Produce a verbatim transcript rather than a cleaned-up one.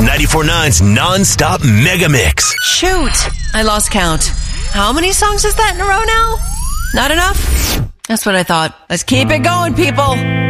ninety-four point nine's non-stop mega mix. Shoot, I lost count. How many songs is that in a row now? Not enough? That's what I thought. Let's keep it going, people.